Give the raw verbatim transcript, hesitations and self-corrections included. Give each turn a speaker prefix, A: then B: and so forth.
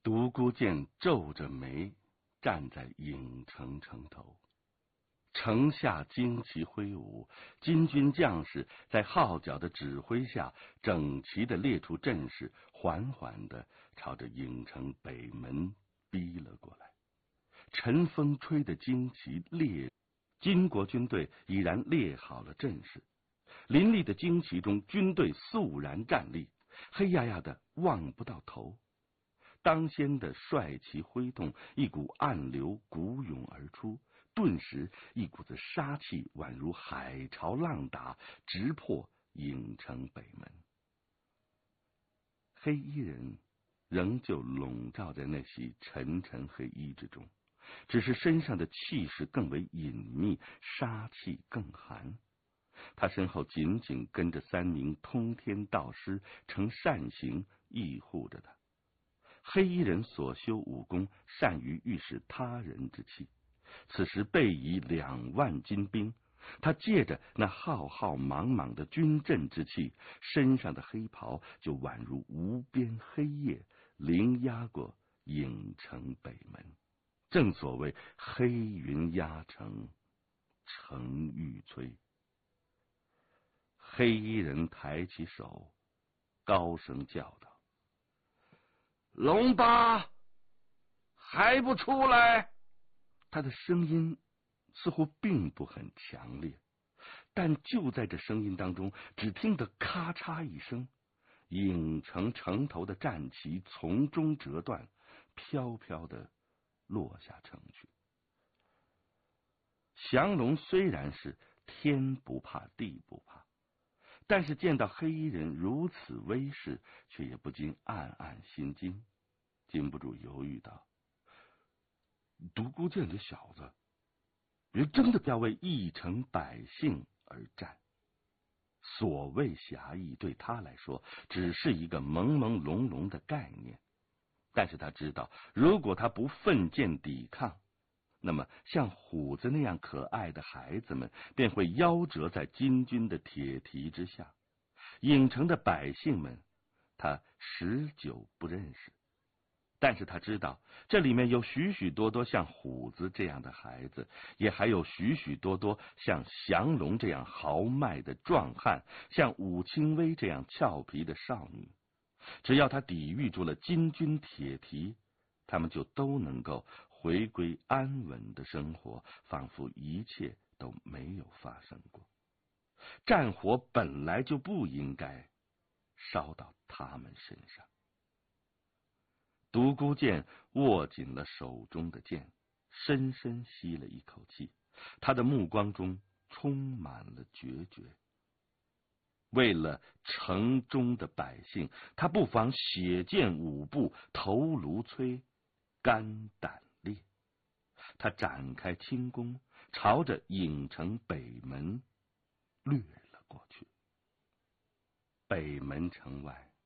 A: 独孤剑皱着眉站在郢城城头，城下旌旗挥舞，金军将士在号角的指挥下，整齐地列出阵势，缓缓地朝着郢城北门逼了过来。晨风吹得旌旗列，金国军队已然列好了阵势。林立的旌旗中，军队肃然站立，黑压压的望不到头。当先的帅旗挥动，一股暗流鼓涌而出，顿时一股子杀气宛如海潮浪打，直破郢城北门。黑衣人仍旧笼罩在那袭沉沉黑衣之中，只是身上的气势更为隐秘，杀气更寒。他身后紧紧跟着三名通天道师，呈扇形义护着他。黑衣人所修武功，善于预示他人之气。此时备以两万精兵，他借着那浩浩茫茫的军阵之气，身上的黑袍就宛如无边黑夜，凌压过郢城北门。正所谓黑云压城，城欲摧。黑衣人抬起手，高声叫道：“龙八，还不出来！”他的声音似乎并不很强烈，但就在这声音当中，只听得咔嚓一声，郢城城头的战旗从中折断，飘飘的落下城去。降龙虽然是天不怕地不怕，但是见到黑衣人如此威势，却也不禁暗暗心惊，禁不住犹豫道：“独孤剑这小子，别真的要为一城百姓而战。所谓侠义，对他来说只是一个朦朦胧胧的概念。但是他知道，如果他不奋剑抵抗，那么像虎子那样可爱的孩子们便会夭折在金军的铁蹄之下。郢城的百姓们，他十久不认识。但是他知道，这里面有许许多多像虎子这样的孩子，也还有许许多多像降龙这样豪迈的壮汉，像武清微这样俏皮的少女。只要他抵御住了金军铁蹄，他们就都能够回归安稳的生活，仿佛一切都没有发生过。战火本来就不应该烧到他们身上。独孤剑握紧了手中的剑，深深吸了一口气，他的目光中充满了决绝。为了城中的百姓，他不妨血溅五步，头颅摧，肝胆裂。他展开轻弓，朝着郢城北门掠了过去。北门城外，